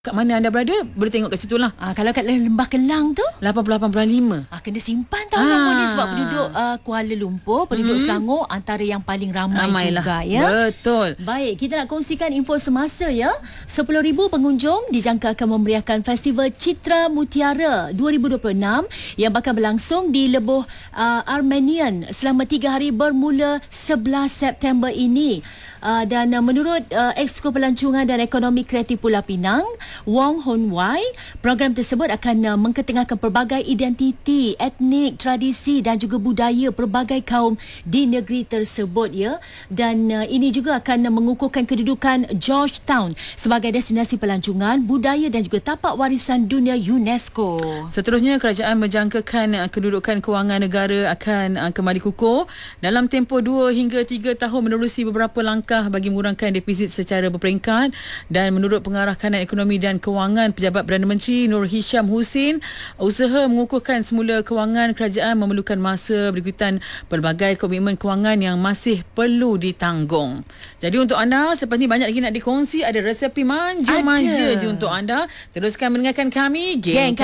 Kat mana anda berada, boleh tengok kat situ lah. Kalau kat Lembah Kelang tu 88.5. kena simpan tahu nombor ni sebab penduduk Kuala Lumpur, penduduk Selangor antara yang paling ramai juga ya. Betul. Baik, kita nak kongsikan info semasa ya. 10,000 pengunjung dijangka akan memeriahkan Festival Citra Mutiara 2026 yang bakal berlangsung di Lebuh Armenian selama 3 hari bermula 11 September ini. Dan menurut Exco Pelancongan dan Ekonomi Kreatif Pulau Pinang, Wong Hon Wai, program tersebut akan mengketengahkan pelbagai identiti, etnik, tradisi dan juga budaya pelbagai kaum di negeri tersebut ya. Dan ini juga akan mengukuhkan kedudukan Georgetown sebagai destinasi pelancongan, budaya dan juga tapak warisan dunia UNESCO. Seterusnya, kerajaan menjangkakan kedudukan kewangan negara akan kembali kukuh dalam tempoh 2 hingga 3 tahun menerusi beberapa langkah bagi mengurangkan defisit secara berperingkat. Dan menurut Pengarah Kanan Ekonomi dan Kewangan Pejabat Perdana Menteri Nur Hisham Husin, usaha mengukuhkan semula kewangan kerajaan memerlukan masa berikutan pelbagai komitmen kewangan yang masih perlu ditanggung. Jadi untuk anda, selepas ni banyak lagi nak dikongsi, ada resepi manja-manja je untuk anda. Teruskan mendengarkan kami, Geng